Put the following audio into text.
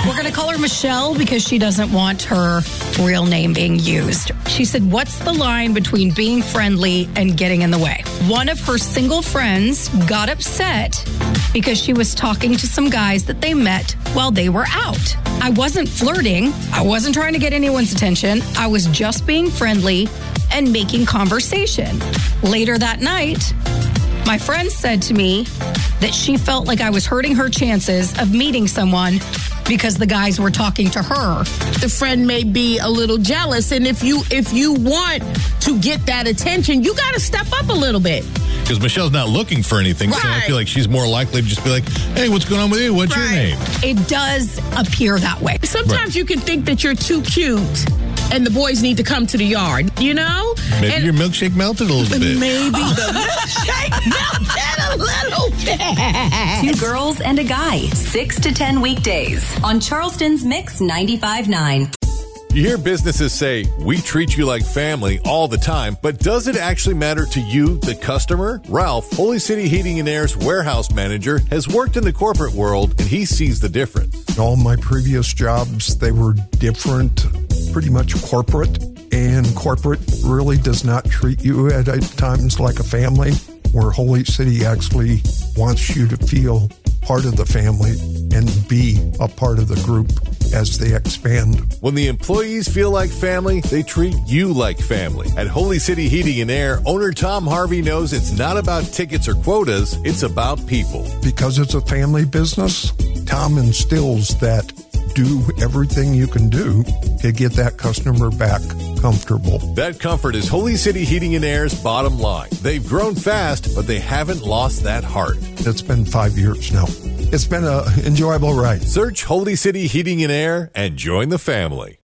We're going to call her Michelle because she doesn't want her real name being used. She said, what's the line between being friendly and getting in the way? One of her single friends got upset because she was talking to some guys that they met while they were out. I wasn't flirting. I wasn't trying to get anyone's attention. I was just being friendly and making conversation. Later that night, my friend said to me that she felt like I was hurting her chances of meeting someone because the guys were talking to her. The friend may be a little jealous, and if you want to get that attention, you got to step up a little bit. Because Michelle's not looking for anything, so I feel like she's more likely to just be like, hey, what's going on with you? What's your name? It does appear that way. Sometimes you can think that you're too cute and the boys need to come to the yard, you know? Maybe your milkshake melted a little bit. Maybe the milkshake melted a little bit. 2 girls and a guy, 6 to 10 weekdays on Charleston's Mix 95.9. You hear businesses say, we treat you like family all the time, but does it actually matter to you, the customer? Ralph, Holy City Heating and Air's warehouse manager, has worked in the corporate world, and he sees the difference. All my previous jobs, they were different, pretty much corporate, and corporate really does not treat you at times like a family, where Holy City actually wants you to feel part of the family and be a part of the group as they expand. When the employees feel like family, they treat you like family. At Holy City Heating and Air, owner Tom Harvey knows it's not about tickets or quotas, it's about people. Because it's a family business, Tom instills that do everything you can do to get that customer back comfortable. That comfort is Holy City Heating and Air's bottom line. They've grown fast, but they haven't lost that heart. It's been 5 years now. It's been an enjoyable ride. Search Holy City Heating and Air and join the family.